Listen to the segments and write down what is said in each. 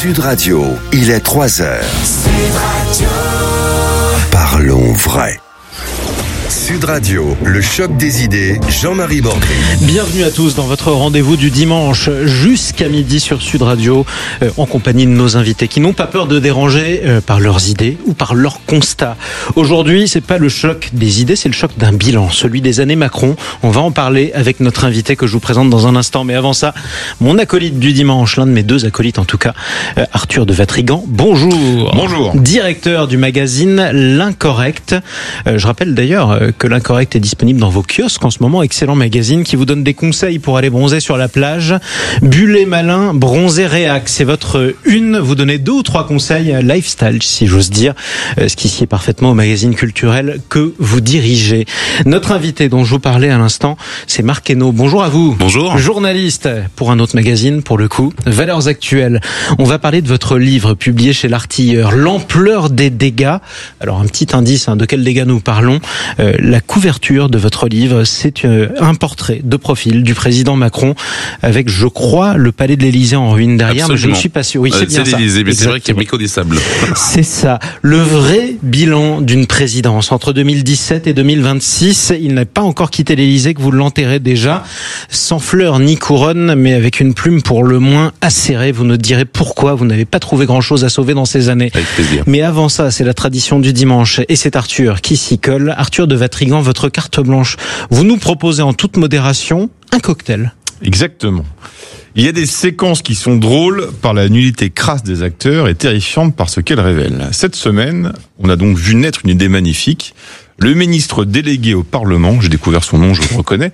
Sud Radio, il est 3h. Sud Radio. Parlons vrai. Sud Radio, le choc des idées, Jean-Marie Bordry. Bienvenue à tous dans votre rendez-vous du dimanche jusqu'à midi sur Sud Radio, en compagnie de nos invités qui n'ont pas peur de déranger par leurs idées ou par leurs constats. Aujourd'hui, c'est pas le choc des idées, c'est le choc d'un bilan, celui des années Macron. On va en parler avec notre invité que je vous présente dans un instant. Mais avant ça, mon acolyte du dimanche, l'un de mes deux acolytes en tout cas, Arthur de Vatrigan. Bonjour. Bonjour. Directeur du magazine L'Incorrect. Je rappelle d'ailleurs que L'Incorrect est disponible dans vos kiosques en ce moment. Excellent magazine qui vous donne des conseils pour aller bronzer sur la plage. Bullet malin, bronzer réac. C'est votre une. Vous donnez 2 ou 3 conseils lifestyle, si j'ose dire. Ce qui sied parfaitement au magazine culturel que vous dirigez. Notre invité dont je vous parlais à l'instant, c'est Marc Hainaut. Bonjour à vous. Bonjour. Journaliste pour un autre magazine, pour le coup. Valeurs actuelles. On va parler de votre livre publié chez l'Artilleur. L'ampleur des dégâts. Alors un petit indice, de quels dégâts nous parlons. La couverture de votre livre, c'est un portrait de profil du président Macron avec, je crois, le palais de l'Élysée en ruine derrière. Absolument. Mais je ne suis pas sûr. Oui, c'est bien ça. l'Élysée, mais c'est vrai qu'il y a Brico des Sables. C'est ça. Le vrai bilan d'une présidence entre 2017 et 2026. Il n'a pas encore quitté l'Élysée que vous l'enterrez déjà. Sans fleurs ni couronne, mais avec une plume pour le moins acérée. Vous nous direz pourquoi vous n'avez pas trouvé grand-chose à sauver dans ces années. Avec plaisir. Mais avant ça, c'est la tradition du dimanche. Et c'est Arthur qui s'y colle. Arthur de Vatrigan, votre carte blanche. Vous nous proposez en toute modération un cocktail. Exactement. Il y a des séquences qui sont drôles par la nullité crasse des acteurs et terrifiantes par ce qu'elles révèlent. Cette semaine, on a donc vu naître une idée magnifique. Le ministre délégué au Parlement, j'ai découvert son nom, je le reconnais,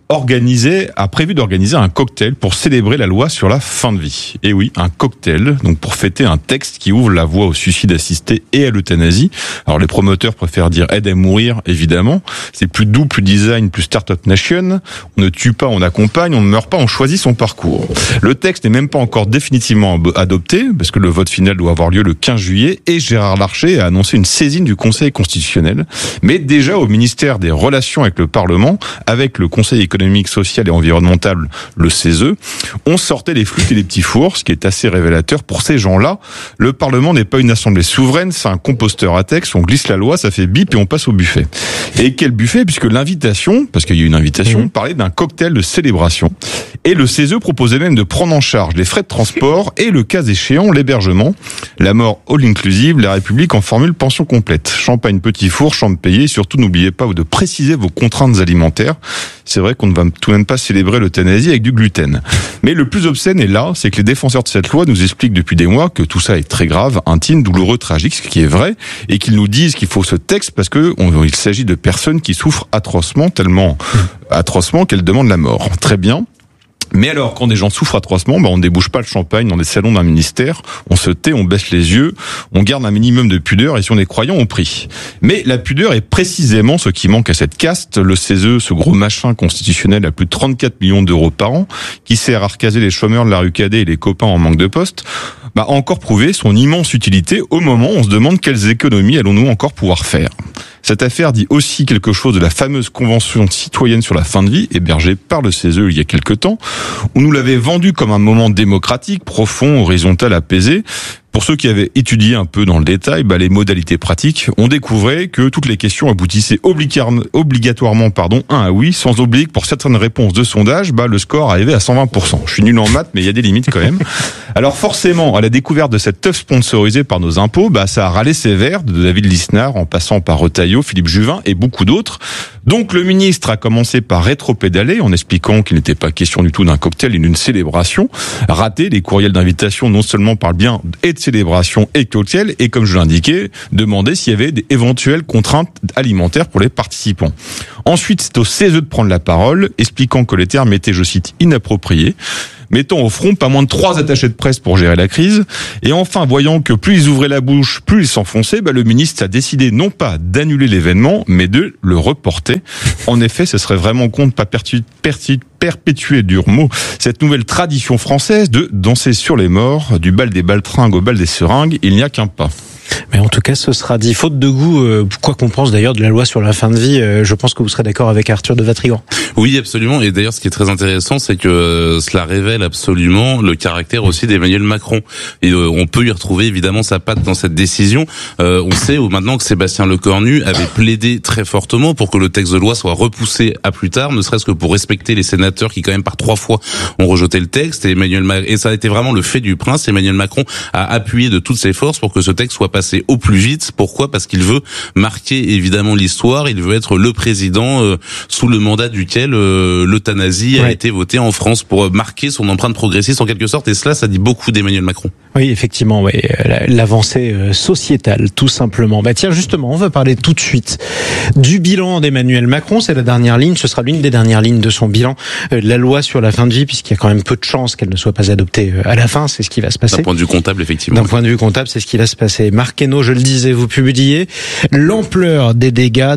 a prévu d'organiser un cocktail pour célébrer la loi sur la fin de vie. Et oui, un cocktail, donc pour fêter un texte qui ouvre la voie au suicide assisté et à l'euthanasie. Alors les promoteurs préfèrent dire aide à mourir, évidemment. C'est plus doux, plus design, plus Startup Nation. On ne tue pas, on accompagne, on ne meurt pas, on choisit son parcours. Le texte n'est même pas encore définitivement adopté, parce que le vote final doit avoir lieu le 15 juillet, et Gérard Larcher a annoncé une saisine du Conseil constitutionnel. Mais déjà au ministère des Relations avec le Parlement, avec le Conseil économique, social et environnemental, le CESE, on sortait les flûtes et les petits fours, ce qui est assez révélateur pour ces gens-là. Le Parlement n'est pas une assemblée souveraine, c'est un composteur à texte, on glisse la loi, ça fait bip et on passe au buffet. Et quel buffet, puisque l'invitation, parce qu'il y a eu une invitation, parlait d'un cocktail de célébration. Et le CESE proposait même de prendre en charge les frais de transport et le cas échéant, l'hébergement. La mort all-inclusive, la République en formule pension complète. Champagne petit four, chambre payée. Surtout, n'oubliez pas de préciser vos contraintes alimentaires. C'est vrai qu'on ne va tout de même pas célébrer l'euthanasie avec du gluten. Mais le plus obscène est là, c'est que les défenseurs de cette loi nous expliquent depuis des mois que tout ça est très grave, intime, douloureux, tragique, ce qui est vrai, et qu'ils nous disent qu'il faut ce texte parce que il s'agit de personnes qui souffrent atrocement, tellement atrocement qu'elles demandent la mort. Très bien. Mais alors, quand des gens souffrent atrocement, on ne débouche pas le champagne dans les salons d'un ministère, on se tait, on baisse les yeux, on garde un minimum de pudeur et si on est croyant, on prie. Mais la pudeur est précisément ce qui manque à cette caste. Le CESE, ce gros machin constitutionnel à plus de 34 millions d'euros par an, qui sert à recaser les chômeurs de la rue Cadet et les copains en manque de poste, a encore prouvé son immense utilité au moment où on se demande quelles économies allons-nous encore pouvoir faire. Cette affaire dit aussi quelque chose de la fameuse convention citoyenne sur la fin de vie, hébergée par le CESE il y a quelque temps, où nous l'avait vendue comme un moment démocratique, profond, horizontal, apaisé. Pour ceux qui avaient étudié un peu dans le détail les modalités pratiques, on découvrait que toutes les questions aboutissaient obligatoirement un à oui, sans oblique pour certaines réponses de sondage, le score arrivait à 120%. Je suis nul en maths, mais il y a des limites quand même. Alors forcément, à la découverte de cette teuf sponsorisée par nos impôts, ça a râlé sévère, de David Lisnard en passant par Retailleau, Philippe Juvin et beaucoup d'autres. Donc le ministre a commencé par rétropédaler en expliquant qu'il n'était pas question du tout d'un cocktail et d'une célébration. Raté, les courriels d'invitation non seulement parlent bien et de célébration et cocktail, et comme je l'indiquais, demander s'il y avait des éventuelles contraintes alimentaires pour les participants. Ensuite, c'est au CESE de prendre la parole, expliquant que les termes étaient, je cite, inappropriés, mettant au front pas moins de 3 attachés de presse pour gérer la crise. Et enfin, voyant que plus ils ouvraient la bouche, plus ils s'enfonçaient, le ministre a décidé non pas d'annuler l'événement, mais de le reporter. En effet, ce serait vraiment con de pas perpétuer, dur mot, cette nouvelle tradition française de danser sur les morts, du bal des baltringues au bal des seringues, il n'y a qu'un pas. Mais en tout cas, ce sera dit. Faute de goût, quoi qu'on pense d'ailleurs de la loi sur la fin de vie, je pense que vous serez d'accord avec Arthur de Vatrigan. Oui, absolument. Et d'ailleurs, ce qui est très intéressant, c'est que cela révèle absolument le caractère aussi d'Emmanuel Macron. Et on peut y retrouver évidemment sa patte dans cette décision. On sait maintenant que Sébastien Lecornu avait plaidé très fortement pour que le texte de loi soit repoussé à plus tard, ne serait-ce que pour respecter les sénateurs qui quand même par 3 fois ont rejeté le texte. Et ça a été vraiment le fait du prince. Emmanuel Macron a appuyé de toutes ses forces pour que ce texte soit passé au plus vite. Pourquoi ? Parce qu'il veut marquer évidemment l'histoire. Il veut être le président sous le mandat duquel l'euthanasie a été votée en France, pour marquer son empreinte progressiste en quelque sorte. Et cela, ça dit beaucoup d'Emmanuel Macron. Oui, effectivement, oui, l'avancée sociétale, tout simplement. Bah tiens, justement, on va parler tout de suite du bilan d'Emmanuel Macron. C'est la dernière ligne, ce sera l'une des dernières lignes de son bilan, la loi sur la fin de vie, puisqu'il y a quand même peu de chances qu'elle ne soit pas adoptée à la fin. C'est ce qui va se passer. D'un point de vue comptable, effectivement. D'un point de vue comptable, c'est ce qui va se passer. Marc Hainaut, je le disais, vous publiez l'ampleur des dégâts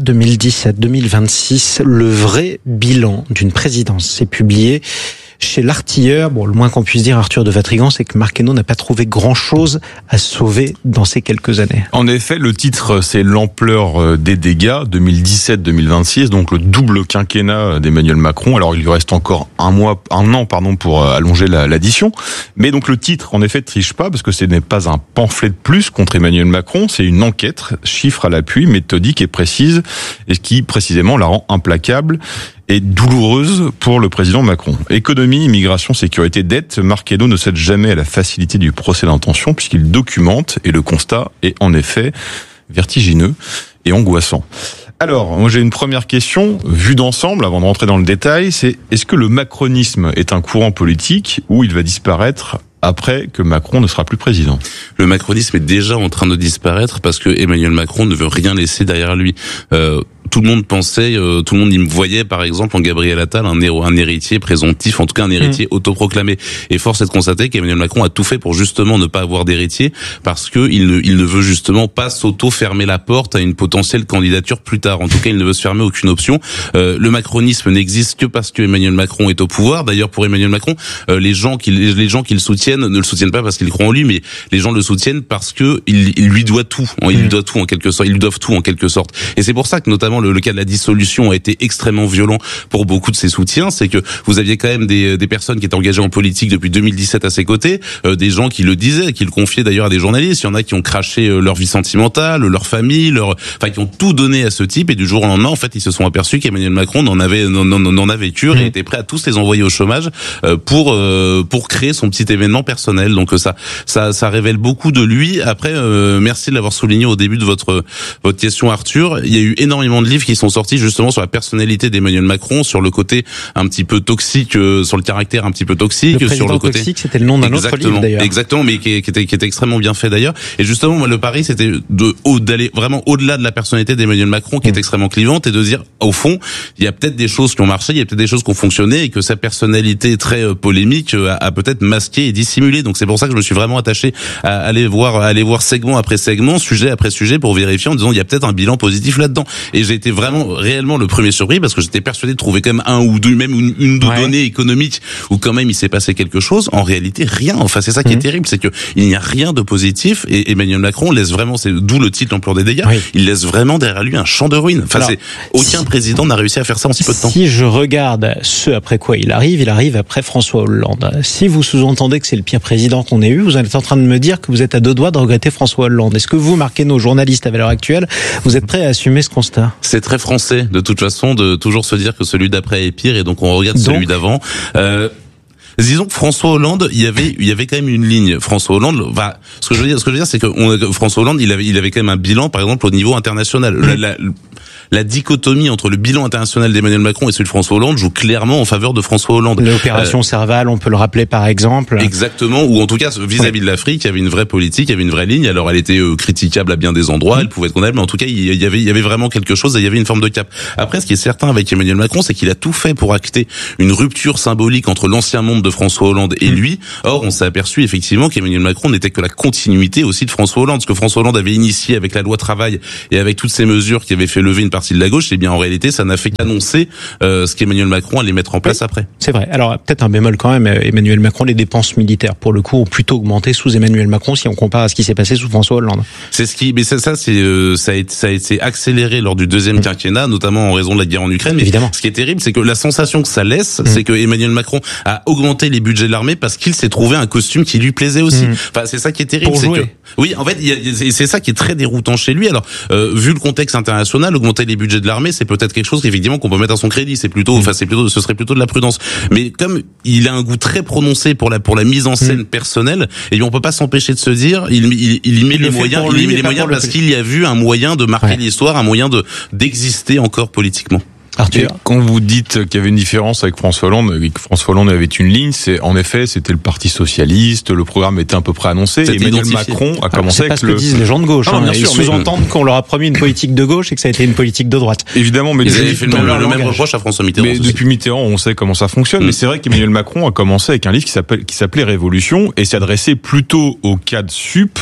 2017-2026, le vrai bilan d'une présidence. C'est publié chez l'Artilleur. Bon, le moins qu'on puisse dire, Arthur de Vatrigan, c'est que Marc Hainaut n'a pas trouvé grand-chose à sauver dans ces quelques années. En effet, le titre, c'est l'ampleur des dégâts 2017-2026, donc le double quinquennat d'Emmanuel Macron. Alors, il lui reste encore un an, pour allonger l'addition. Mais donc, le titre, en effet, ne triche pas, parce que ce n'est pas un pamphlet de plus contre Emmanuel Macron, c'est une enquête, chiffres à l'appui, méthodique et précise, et qui, précisément, la rend implacable et douloureuse pour le président Macron. Économie, immigration, sécurité, dette, Marc Hainaut ne cède jamais à la facilité du procès d'intention puisqu'il documente, et le constat est en effet vertigineux et angoissant. Alors, moi j'ai une première question, vue d'ensemble, avant de rentrer dans le détail, c'est est-ce que le macronisme est un courant politique ou il va disparaître après que Macron ne sera plus président? Le macronisme est déjà en train de disparaître parce que Emmanuel Macron ne veut rien laisser derrière lui. Tout le monde pensait, tout le monde y me voyait par exemple en Gabriel Attal un héritier présomptif, en tout cas un héritier autoproclamé. Et force est de constater qu'Emmanuel Macron a tout fait pour justement ne pas avoir d'héritier, parce que il ne veut justement pas s'auto-fermer la porte à une potentielle candidature plus tard. En tout cas, il ne veut se fermer aucune option. Le macronisme n'existe que parce que Emmanuel Macron est au pouvoir. D'ailleurs, pour Emmanuel Macron, les gens qui le soutiennent ne le soutiennent pas parce qu'ils croient en lui, mais les gens le soutiennent parce que il lui doit tout. Il lui doit tout en quelque sorte. Ils lui doivent tout en quelque sorte. Et c'est pour ça que notamment le cas de la dissolution a été extrêmement violent pour beaucoup de ses soutiens. C'est que vous aviez quand même des personnes qui étaient engagées en politique depuis 2017 à ses côtés, des gens qui le disaient, qui le confiaient d'ailleurs à des journalistes. Il y en a qui ont craché leur vie sentimentale, leur famille, qui ont tout donné à ce type, et du jour au lendemain, en fait, ils se sont aperçus qu'Emmanuel Macron n'en avait cure et était prêt à tous les envoyer au chômage pour créer son petit événement personnel. Donc ça révèle beaucoup de lui. Après, merci de l'avoir souligné au début de votre question, Arthur. Il y a eu énormément de livres qui sont sortis justement sur la personnalité d'Emmanuel Macron, sur le côté un petit peu toxique, sur le caractère un petit peu toxique, le sur le côté toxique, c'était le nom d'un autre livre d'ailleurs. Exactement, mais qui était extrêmement bien fait d'ailleurs. Et justement, moi, le pari, c'était d'aller vraiment au-delà de la personnalité d'Emmanuel Macron, qui est extrêmement clivante, et de dire, au fond, il y a peut-être des choses qui ont marché, il y a peut-être des choses qui ont fonctionné, et que sa personnalité très polémique a peut-être masqué et dissimulé. Donc c'est pour ça que je me suis vraiment attaché à aller voir segment après segment, sujet après sujet, pour vérifier en disant, il y a peut-être un bilan positif là-dedans. Et j'ai été réellement le premier surpris, parce que j'étais persuadé de trouver quand même un ou deux, même une ou deux données économiques où quand même il s'est passé quelque chose. En réalité, rien. Enfin, c'est ça qui est terrible, c'est que il n'y a rien de positif, et Emmanuel Macron laisse vraiment, c'est d'où le titre, l'ampleur des dégâts. Oui. Il laisse vraiment derrière lui un champ de ruines. Enfin, aucun président n'a réussi à faire ça en si peu de temps. Si je regarde ce après quoi il arrive après François Hollande. Si vous sous-entendez que c'est le pire président qu'on ait eu, vous êtes en train de me dire que vous êtes à 2 doigts de regretter François Hollande. Est-ce que vous, Marc Hainaut, journaliste à l'heure actuelle, vous êtes prêt à assumer ce constat? C'est très français, de toute façon, de toujours se dire que celui d'après est pire, et donc on regarde celui d'avant. Disons que François Hollande, il y avait quand même une ligne. François Hollande, ce que je veux dire, c'est que François Hollande, il avait quand même un bilan, par exemple, au niveau international. La dichotomie entre le bilan international d'Emmanuel Macron et celui de François Hollande joue clairement en faveur de François Hollande. L'opération Serval, on peut le rappeler par exemple. Exactement, ou en tout cas vis-à-vis de l'Afrique, il y avait une vraie politique, il y avait une vraie ligne. Alors elle était critiquable à bien des endroits, elle pouvait être condamnable, mais en tout cas il y avait vraiment quelque chose, et il y avait une forme de cap. Après, ce qui est certain avec Emmanuel Macron, c'est qu'il a tout fait pour acter une rupture symbolique entre l'ancien monde de François Hollande et lui. Or, on s'est aperçu effectivement qu'Emmanuel Macron n'était que la continuité aussi de François Hollande, ce que François Hollande avait initié avec la loi travail et avec toutes ces mesures qui avaient fait lever une partis de la gauche, et bien en réalité, ça n'a fait qu'annoncer ce qu'Emmanuel Macron allait mettre en place après. C'est vrai. Alors peut-être un bémol quand même, Emmanuel Macron, les dépenses militaires pour le coup ont plutôt augmenté sous Emmanuel Macron si on compare à ce qui s'est passé sous François Hollande. C'est ce qui, mais ça a été accéléré lors du deuxième quinquennat, notamment en raison de la guerre en Ukraine. Mais évidemment, ce qui est terrible, c'est que la sensation que ça laisse, c'est que Emmanuel Macron a augmenté les budgets de l'armée parce qu'il s'est trouvé un costume qui lui plaisait aussi. Enfin, c'est ça qui est terrible, pour c'est jouer. que oui, en fait, c'est ça qui est très déroutant chez lui. Alors, vu le contexte international, augmenter les budgets de l'armée, c'est peut-être quelque chose qu'effectivement qu'on peut mettre à son crédit. C'est plutôt, ce serait plutôt de la prudence. Mais comme il a un goût très prononcé pour la mise en scène personnelle, et on peut pas s'empêcher de se dire, il y met les moyens, parce qu'il y a vu un moyen de marquer l'histoire, un moyen d'exister encore politiquement. Arthur, quand vous dites qu'il y avait une différence avec François Hollande, et que François Hollande avait une ligne, c'est en effet c'était le Parti socialiste, le programme était à peu près annoncé. Et Emmanuel Macron a commencé avec le. C'est pas ce que disent les gens de gauche. Ils sous-entendent qu'on leur a promis une politique de gauche et que ça a été une politique de droite. Évidemment, mais ils avaient fait le même reproche à François Mitterrand. Mais depuis Mitterrand, on sait comment ça fonctionne. Mais c'est vrai qu'Emmanuel Macron a commencé avec un livre qui s'appelait Révolution et s'adressait plutôt aux cadres sup,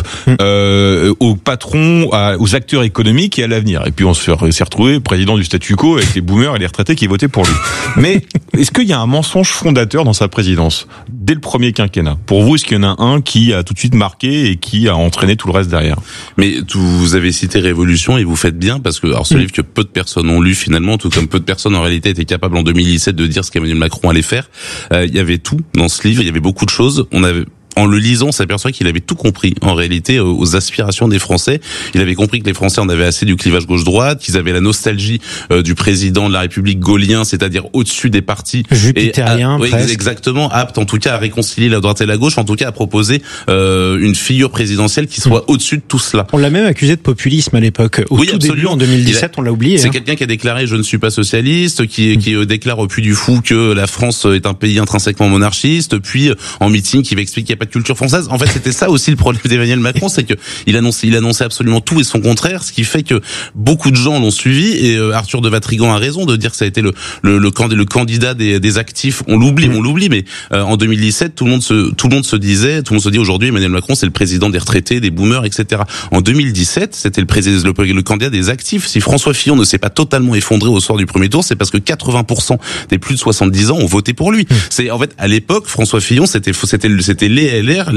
aux patrons, aux acteurs économiques et à l'avenir. Et puis on s'est retrouvé président du statu quo avec les boomers et les retraités qui votaient pour lui. Mais est-ce qu'il y a un mensonge fondateur dans sa présidence dès le premier quinquennat? Pour vous, est-ce qu'il y en a un qui a tout de suite marqué et qui a entraîné tout le reste derrière? Mais vous avez cité Révolution et vous faites bien parce que ce livre que peu de personnes ont lu finalement, tout comme peu de personnes en réalité étaient capables en 2017 de dire ce qu'Emmanuel Macron allait faire. Il y avait tout dans ce livre, il y avait beaucoup de choses. En le lisant, on s'aperçoit qu'il avait tout compris, en réalité, aux aspirations des Français. Il avait compris que les Français en avaient assez du clivage gauche-droite, qu'ils avaient la nostalgie du président de la République gaulien, c'est-à-dire au-dessus des partis. Jupitérien, presque. Exactement, apte en tout cas à réconcilier la droite et la gauche, en tout cas à proposer une figure présidentielle qui soit au-dessus de tout cela. On l'a même accusé de populisme à l'époque. Au tout début, en 2017, on l'a oublié. C'est quelqu'un qui a déclaré « Je ne suis pas socialiste », qui déclare au Puy du Fou que la France est un pays intrinsèquement monarchiste, puis en meeting qui va expliquer qu'il n'y a pas de culture française. En fait, c'était ça aussi le problème d'Emmanuel Macron, c'est que il annonçait absolument tout et son contraire, ce qui fait que beaucoup de gens l'ont suivi, et Arthur de Vatrigan a raison de dire que ça a été le candidat des actifs. On l'oublie, mais en 2017, tout le monde se dit aujourd'hui Emmanuel Macron c'est le président des retraités, des boomers, etc. En 2017, c'était le candidat des actifs. Si François Fillon ne s'est pas totalement effondré au soir du premier tour, c'est parce que 80% des plus de 70 ans ont voté pour lui. C'est en fait à l'époque François Fillon c'était les LR,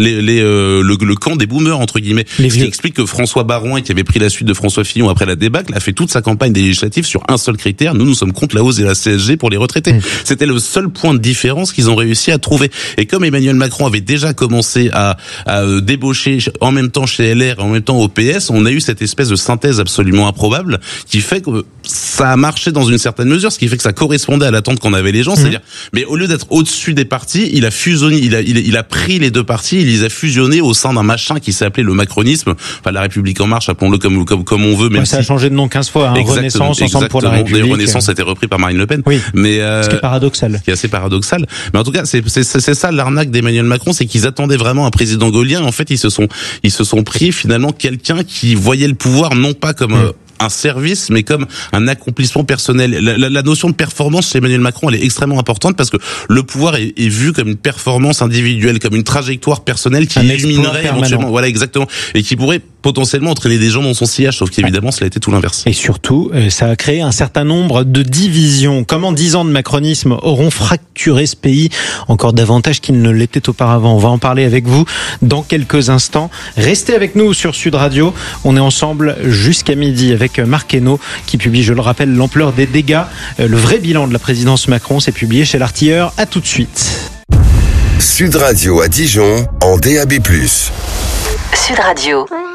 le camp des boomers entre guillemets. Ce qui explique que François Baroin, qui avait pris la suite de François Fillon après la débâcle, a fait toute sa campagne des législatives sur un seul critère: nous sommes contre la hausse de la CSG pour les retraités. C'était le seul point de différence qu'ils ont réussi à trouver. Et comme Emmanuel Macron avait déjà commencé à débaucher en même temps chez LR et en même temps au PS, on a eu cette espèce de synthèse absolument improbable qui fait que ça a marché dans une certaine mesure, ce qui fait que ça correspondait à l'attente qu'on avait les gens, c'est-à-dire, mais au lieu d'être au-dessus des partis, il a fusionné, il a pris les deux partis, il les a fusionnés au sein d'un machin qui s'est appelé le macronisme, enfin la République en marche, appelons-le comme on veut, même ça a changé de nom 15 fois, Renaissance, Ensemble pour la République. D'ailleurs, Renaissance a été repris par Marine Le Pen. Oui. Mais ce qui est paradoxal. Ce qui est assez paradoxal. Mais en tout cas, c'est ça l'arnaque d'Emmanuel Macron, c'est qu'ils attendaient vraiment un président gaulien. En fait, ils se sont pris finalement quelqu'un qui voyait le pouvoir non pas comme un service, mais comme un accomplissement personnel. La notion de performance chez Emmanuel Macron, elle est extrêmement importante parce que le pouvoir est vu comme une performance individuelle, comme une trajectoire personnelle qui illuminerait éventuellement, voilà exactement, et qui pourrait potentiellement entraîner des gens dans son sillage, sauf qu'évidemment, cela a été tout l'inverse. Et surtout, ça a créé un certain nombre de divisions. Comment 10 ans de macronisme auront fracturé ce pays encore davantage qu'il ne l'était auparavant? On va en parler avec vous dans quelques instants. Restez avec nous sur Sud Radio. On est ensemble jusqu'à midi avec Marc Hainaut qui publie, je le rappelle, l'ampleur des dégâts. Le vrai bilan de la présidence Macron, c'est publié chez l'Artilleur. À tout de suite. Sud Radio à Dijon en DAB+. Sud Radio.